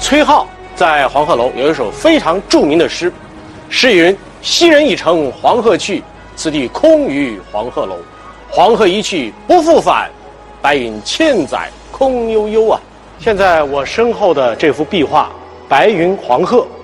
崔颢在黄鹤楼有一首非常著名的诗，诗云：“昔人已乘黄鹤去，此地空余黄鹤楼。黄鹤一去不复返，白云千载空悠悠啊。”现在我身后的这幅壁画《白云黄鹤》